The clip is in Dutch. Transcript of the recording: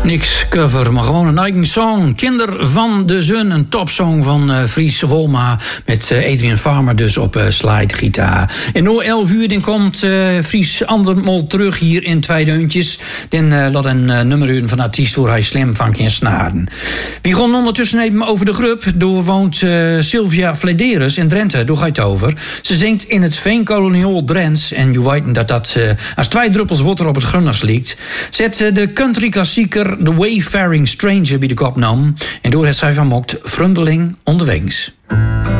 Niks cover, maar gewoon een eigen song. Kinder van de Zon, een topsong van Fries Wolma met Adrian Farmer dus op slidegitaar. En na 11 uur dan komt Fries andermaal terug hier in Twee Deuntjes. Dan laat een nummer van artiest waar hij slim van kan snaren. We gaan ondertussen even over de groep. Door woont Sylvia Flederis in Drenthe, daar gaat het over. Ze zingt in het veenkoloniaal Drents. En je weet dat als 2 druppels water op het grunnas ligt. Zet de country klassieker The Wayfaring Stranger bij de kop nam. En door het zij van mokt Frundeling onderwegs.